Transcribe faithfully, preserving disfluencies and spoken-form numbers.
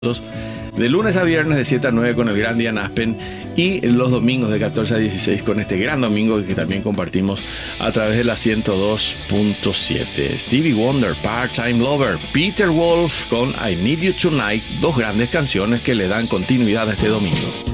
De lunes a viernes de siete a nueve con el gran Ian Aspen y los domingos de catorce a dieciséis con este gran domingo que también compartimos a través de la ciento dos punto siete. Stevie Wonder, Part-Time Lover, Peter Wolf con I Need You Tonight, dos grandes canciones que le dan continuidad a este domingo.